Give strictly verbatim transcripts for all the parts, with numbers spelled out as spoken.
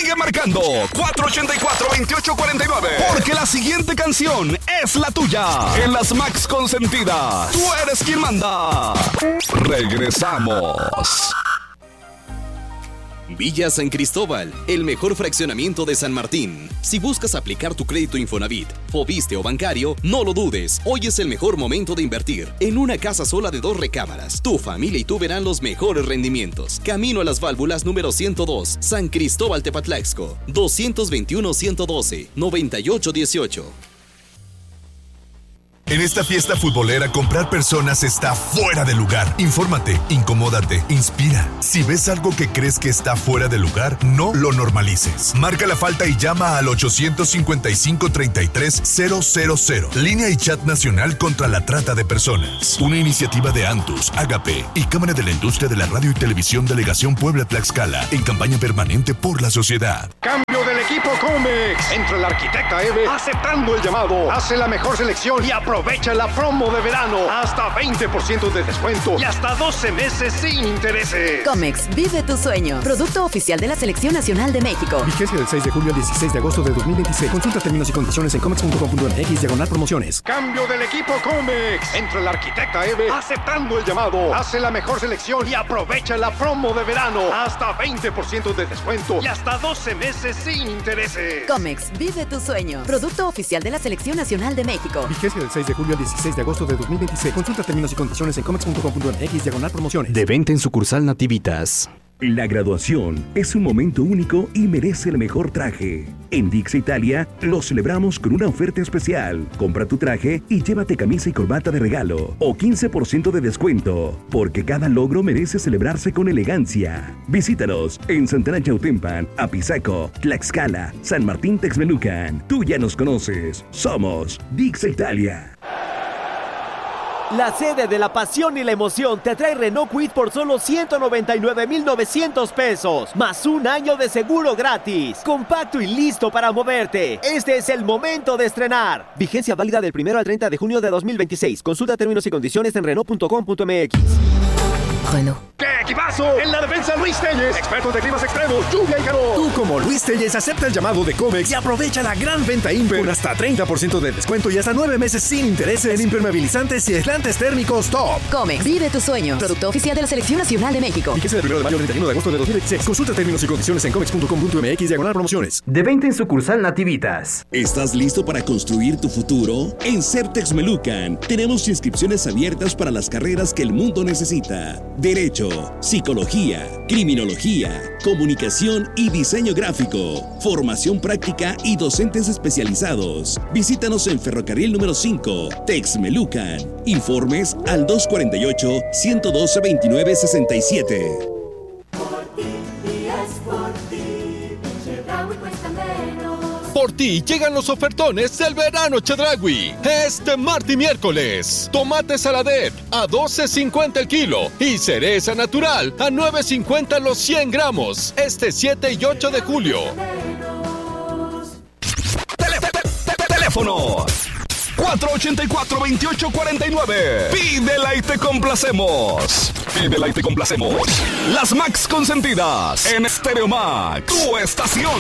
Sigue marcando cuatro ochenta y cuatro, veintiocho cuarenta y nueve. Porque la siguiente canción es la tuya. En las Max Consentidas, tú eres quien manda. Regresamos. Villa San Cristóbal, el mejor fraccionamiento de San Martín. Si buscas aplicar tu crédito Infonavit, Fobiste o bancario, no lo dudes. Hoy es el mejor momento de invertir. En una casa sola de dos recámaras, tu familia y tú verán los mejores rendimientos. Camino a las válvulas número ciento dos, San Cristóbal Tepatlaxco, dos dos uno, uno uno dos, nueve ocho uno ocho. En esta fiesta futbolera, comprar personas está fuera de lugar. Infórmate, incomódate, inspira. Si ves algo que crees que está fuera de lugar, no lo normalices. Marca la falta y llama al ochocientos cincuenta y cinco, treinta y tres, cero cero cero. Línea y chat nacional contra la trata de personas. Una iniciativa de Antus, Agape y Cámara de la Industria de la Radio y Televisión Delegación Puebla-Tlaxcala en campaña permanente por la sociedad. Cambio del equipo Comex. Entra la arquitecta Eve aceptando el llamado. Hace la mejor selección y aprovecha. Aprovecha la promo de verano. Hasta veinte por ciento de descuento y hasta doce meses sin intereses. Comex, vive tu sueño. Producto oficial de la Selección Nacional de México. Vigencia del seis de julio al dieciséis de agosto de dos mil veintiséis. Consulta términos y condiciones en comex punto com punto m x diagonal promociones. Cambio del equipo Comex. Entra la arquitecta Eve aceptando el llamado. Hace la mejor selección y aprovecha la promo de verano. Hasta veinte por ciento de descuento y hasta doce meses sin intereses. Comex, vive tu sueño. Producto oficial de la Selección Nacional de México. Vigencia del seis de julio al dieciséis de agosto de dos mil veintiséis. Consulta términos y condiciones en comex punto com punto m x diagonal promociones. De venta en sucursal Nativitas. La graduación es un momento único y merece el mejor traje. En Dix Italia lo celebramos con una oferta especial. Compra tu traje y llévate camisa y corbata de regalo o quince por ciento de descuento, porque cada logro merece celebrarse con elegancia. Visítanos en Santana Chautempan, Apizaco, Tlaxcala, San Martín Texmelucan. Tú ya nos conoces. Somos Dix Italia. La sede de la pasión y la emoción te trae Renault Kwid por solo ciento noventa y nueve mil novecientos pesos, más un año de seguro gratis. Compacto y listo para moverte. Este es el momento de estrenar. Vigencia válida del primero al treinta de junio de dos mil veintiséis. Consulta términos y condiciones en renault punto com punto m x. Renault. ¡Qué equipazo! En la defensa Luis Telles, expertos de climas extremos, lluvia y calor. Tú como Luis Telles acepta el llamado de Comex y aprovecha la gran venta Imper con hasta treinta por ciento de descuento y hasta nueve meses sin intereses en impermeabilizantes y aislantes térmicos top. Comex, vive tu sueño. Producto oficial de la Selección Nacional de México. Vigencia del primero de mayo al treinta y uno de agosto de dos mil veintiséis. Consulta términos y condiciones en comex punto com punto m x diagonal promociones. De venta en sucursal Nativitas. ¿Estás listo para construir tu futuro? En Certex Melucan tenemos inscripciones abiertas para las carreras que el mundo necesita. Derecho, psicología, criminología, comunicación y diseño gráfico, formación práctica y docentes especializados. Visítanos en Ferrocarril número cinco, Texmelucan. Informes al dos cuatro ocho, uno uno dos, veintinueve sesenta y siete. Por ti llegan los ofertones del verano Chedraui. Este martes y miércoles. Tomate saladet a doce cincuenta el kilo y cereza natural a nueve cincuenta los cien gramos. Este siete y ocho de julio. Teléfono cuatro ochenta y cuatro, veintiocho cuarenta y nueve. Pídela y te complacemos. Pídela y te complacemos. Las Max Consentidas en Stereo Max, tu estación.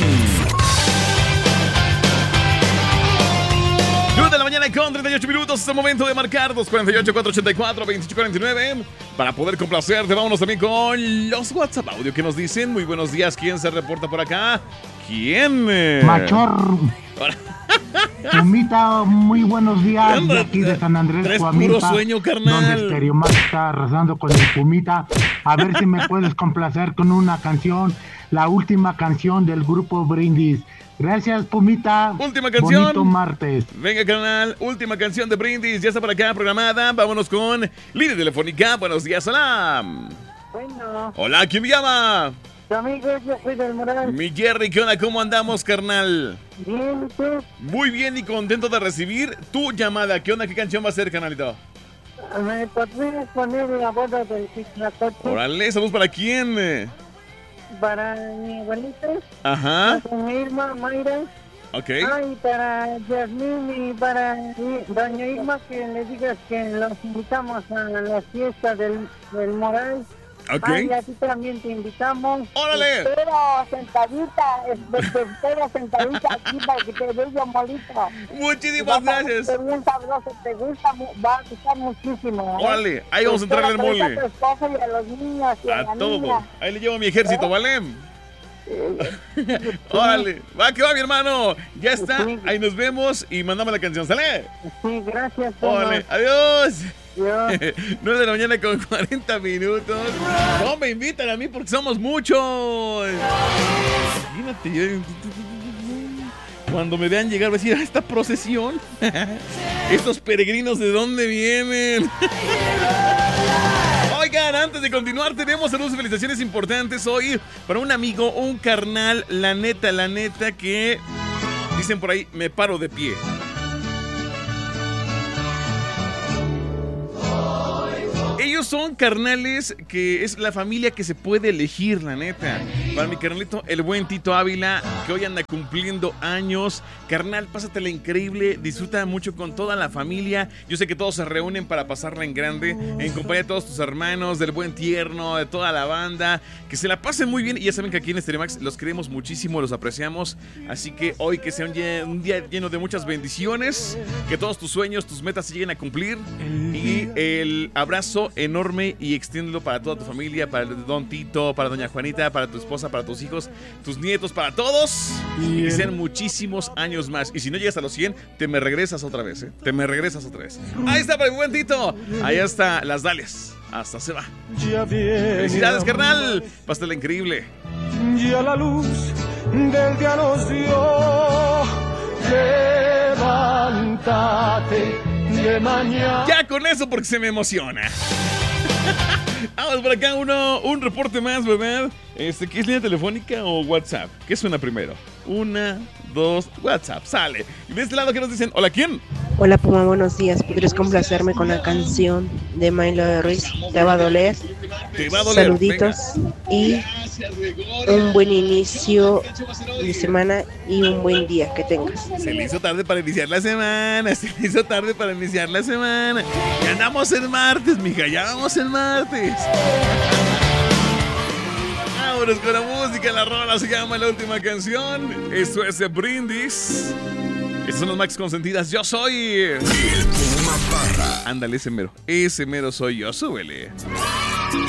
nueve de la mañana con treinta y ocho minutos. Es el momento de marcar dos cuatro ocho, cuatro ocho cuatro, veintiocho cuarenta y nueve. Para poder complacerte, vámonos también con los WhatsApp audio que nos dicen. Muy buenos días. ¿Quién se reporta por acá? ¿Quién? Machor. Pumita, muy buenos días. De aquí de San Andrés, Tres Coamilpa, puro sueño, carnal. donde Stereo Max está arrasando con el Pumita. A ver si me puedes complacer con una canción, la última canción del grupo Brindis. Gracias, Pumita. Última canción. Bonito martes. Venga, canal. Última canción de Brindis. Ya está por acá programada. Vámonos con línea telefónica. Buenos días, hola. Bueno. Hola, ¿quién me llama? Tu amigo, yo soy del Moral. Mi Jerry, ¿qué onda? ¿Cómo andamos, carnal? Bien, ¿y tú? Muy bien y contento de recibir tu llamada. ¿Qué onda? ¿Qué canción va a ser, canalito? ¿Me podrías poner la boda del Chislacoche? Órale, ¿saludos para quién? Para mi abuelita. Ajá. Para mi Irma, Mayra. Ok. Ay, para Yasmín y para doña Irma, que le digas que los invitamos a la fiesta del, del Moral. Ok. Ay, así también te invitamos. ¡Órale! Espero sentadita, te espero sentadita aquí para que te vea molita. Muchísimas gracias. Te bien sabroso, te gusta, va a gustar muchísimo. ¿eh? Órale, ahí vamos a entrarle al mole. A tu esposa y a los niños y a, A la todo. niña. Ahí le llevo mi ejército, ¿vale? Órale, va que va, mi hermano. Ya está, ahí nos vemos y mandamos la canción, ¿sale? Sí, gracias. Órale, adiós. nueve de la mañana con cuarenta minutos. No me invitan a mí porque somos muchos. Imagínate, yo, cuando me vean llegar, voy a decir, esta procesión. Estos peregrinos, ¿de dónde vienen? Oigan, antes de continuar, tenemos saludos y felicitaciones importantes hoy para un amigo, un carnal, la neta, la neta, que dicen por ahí, me paro de pie. Ellos son carnales que es la familia que se puede elegir, la neta. Para mi carnalito, el buen Tito Ávila, que hoy anda cumpliendo años. Carnal, pásatela increíble, disfruta mucho con toda la familia. Yo sé que todos se reúnen para pasarla en grande, en compañía de todos tus hermanos, del buen Tierno, de toda la banda. Que se la pasen muy bien y ya saben que aquí en Stereomax los queremos muchísimo, los apreciamos. Así que hoy que sea un día, un día lleno de muchas bendiciones, que todos tus sueños, tus metas se lleguen a cumplir. Y el abrazo enorme y extiéndelo para toda tu familia, para Don Tito, para Doña Juanita, para tu esposa, para tus hijos, tus nietos, para todos. Y que sean muchísimos años más. Y si no llegas a los cien, te me regresas otra vez, ¿eh? Te me regresas otra vez. Ahí está para el buen Tito. Ahí está las Dalias. Hasta se va. Felicidades, carnal. Pásatela increíble. Ya la luz del día nos dio. Levántate de mañana. Ya con eso porque se me emociona. Vamos por acá, uno, un reporte más, ¿verdad? Este, ¿qué es línea telefónica o WhatsApp? ¿Qué suena primero? Una, dos, WhatsApp, sale. Y de este lado, ¿qué nos dicen? ¿Hola, quién? Hola, Puma, buenos días. ¿Podrías complacerme con la canción de Milo de Ruiz? Te va a doler. Te va a doler. Saluditos. Venga. Y un buen inicio de semana y un buen día que tengas. Se le hizo tarde para iniciar la semana. Se le hizo tarde para iniciar la semana. Ya andamos el martes, mija. Ya vamos el martes. Vámonos con la música. La rola se llama La Última Canción. Esto es Brindis. Estas son las Max consentidas. Yo soy el Puma Parra. Ándale, ese mero. Ese mero soy yo. Súbele.